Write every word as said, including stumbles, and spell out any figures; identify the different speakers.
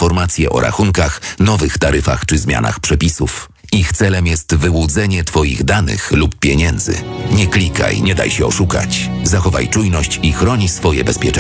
Speaker 1: informacje o rachunkach, nowych taryfach czy zmianach przepisów. Ich celem jest wyłudzenie Twoich danych lub pieniędzy. Nie klikaj, nie daj się oszukać. Zachowaj czujność i chroni swoje bezpieczeństwo.